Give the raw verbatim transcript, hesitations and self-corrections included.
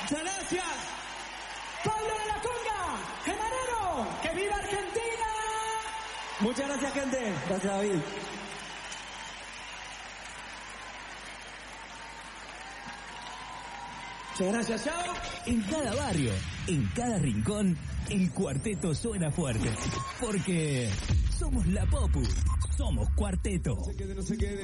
Muchas gracias. Pablo de la Conga, Genarero, que viva Argentina. Muchas gracias, gente. Gracias, David. Muchas gracias, chao. En cada barrio, en cada rincón, el cuarteto suena fuerte. Porque somos la Popu, somos Cuarteto. No se quede, no se quede.